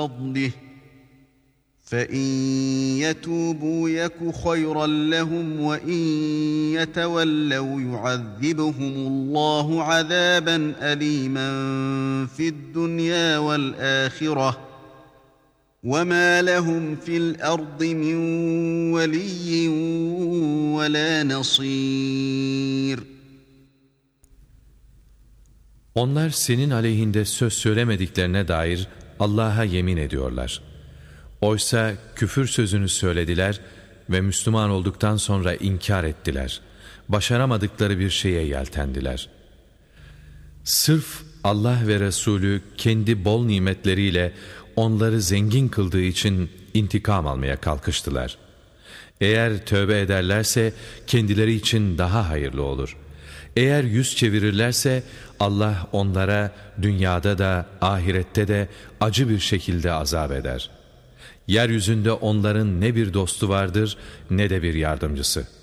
فضله فإن يتوبوا يك خيرا لهم وإن يتولوا يعذبهم الله عذابا أليما في الدنيا والآخرة وما لهم في الأرض من ولي ولا نصير. Onlar senin aleyhinde söz söylemediklerine dair Allah'a yemin ediyorlar. Oysa küfür sözünü söylediler ve Müslüman olduktan sonra inkar ettiler. Başaramadıkları bir şeye yeltendiler. Sırf Allah ve Resulü kendi bol nimetleriyle onları zengin kıldığı için intikam almaya kalkıştılar. Eğer tövbe ederlerse kendileri için daha hayırlı olur. Eğer yüz çevirirlerse Allah onlara dünyada da ahirette de acı bir şekilde azap eder. Yeryüzünde onların ne bir dostu vardır ne de bir yardımcısı.